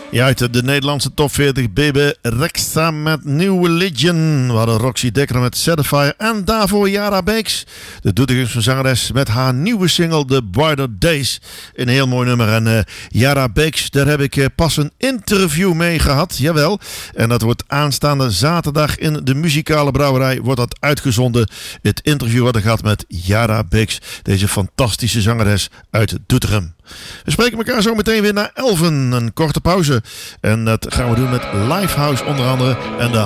Ja, uit de Nederlandse top 40 BB Rexha met New Religion. We hadden Roxy Dekker met Certifier en daarvoor Yara Beeks, de Doetinchemse zangeres, met haar nieuwe single The Brighter Days. Een heel mooi nummer. En Yara Beeks, daar heb ik pas een interview mee gehad, jawel. En dat wordt aanstaande zaterdag in de Muzikale Brouwerij wordt dat uitgezonden. Het interview wat ik had met Yara Beeks, deze fantastische zangeres uit Doetinchem. We spreken elkaar zo meteen weer na 11. Een korte pauze. En dat gaan we doen met Lifehouse onder andere. En de